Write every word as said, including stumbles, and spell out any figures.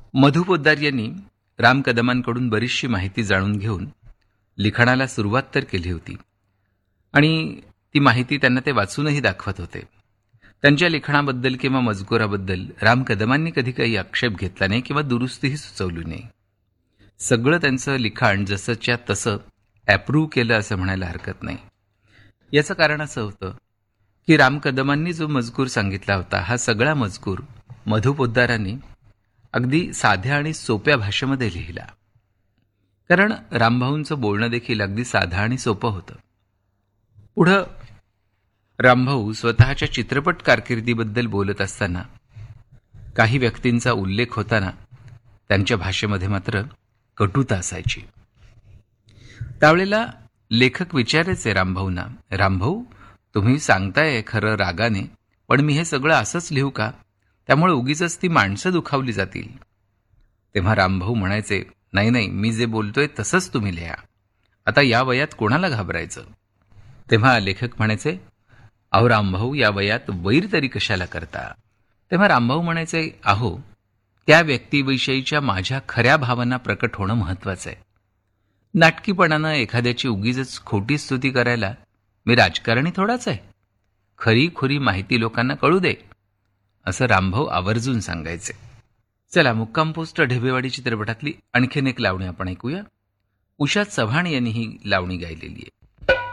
मधु पोद्दार यांनी राम कदमांकडून बरीचशी माहिती जाणून घेऊन लिखाणाला सुरुवात तर केली होती आणि ती माहिती त्यांना ते वाचूनही दाखवत होते. त्यांच्या लिखाणाबद्दल किंवा मजकुराबद्दल राम कदमांनी कधी काही आक्षेप घेतला नाही किंवा दुरुस्तीही सुचवली नाही. सगळं त्यांचं लिखाण जसंच्या तसं ॲप्रूव्ह केलं असं म्हणायला हरकत नाही. याचं कारण असं होतं की राम कदमांनी जो मजकूर सांगितला होता हा सगळा मजकूर मधु पोद्दारांनी अगदी साध्या आणि सोप्या भाषेमध्ये लिहिला. कारण रामभाऊंचं बोलणं देखील अगदी साधं आणि सोपं होतं. पुढं रामभाऊ स्वतःच्या चित्रपट कारकिर्दीबद्दल बोलत असताना काही व्यक्तींचा उल्लेख होताना त्यांच्या भाषेमध्ये मात्र कटुता असायची. त्यावेळेला लेखक विचारायचे रामभाऊंना, रामभाऊ तुम्ही सांगताय खरं रागाने, पण मी हे सगळं असंच लिहू का? त्यामुळे उगीचच ती माणसं दुखावली जातील. तेव्हा रामभाऊ म्हणायचे, नाही नाही, मी जे बोलतोय तसंच तुम्ही लिहा. आता या वयात कोणाला घाबरायचं? तेव्हा लेखक म्हणायचे, अहो रामभाऊ, या वयात वैर तरी कशाला करता? तेव्हा रामभाऊ म्हणायचे, अहो त्या व्यक्तीविषयीच्या माझ्या खऱ्या भावना प्रकट होणं महत्वाचं आहे. नाटकीपणानं एखाद्याची उगीच खोटी स्तुती करायला मी राजकारणी थोडाच आहे. खरी खुरी माहिती लोकांना कळू दे, असं रामभाऊ आवर्जून सांगायचे. चला, मुक्काम पोस्ट ढेबेवाडी चित्रपटातली आणखीन एक लावणी आपण ऐकूया. उषा चव्हाण यांनी ही लावणी गायलेली आहे.